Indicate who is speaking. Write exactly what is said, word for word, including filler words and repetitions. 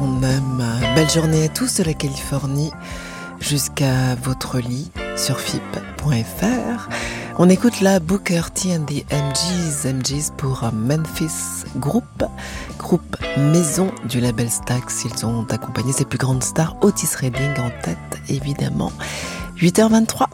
Speaker 1: qu'on aime. Belle journée à tous de la Californie jusqu'à votre lit sur F I P point F R. On écoute la Booker T and the M Gs, M Gs pour Memphis Group, groupe maison du label Stax. Ils ont accompagné ses plus grandes stars, Otis Redding en tête évidemment. huit heures vingt-trois.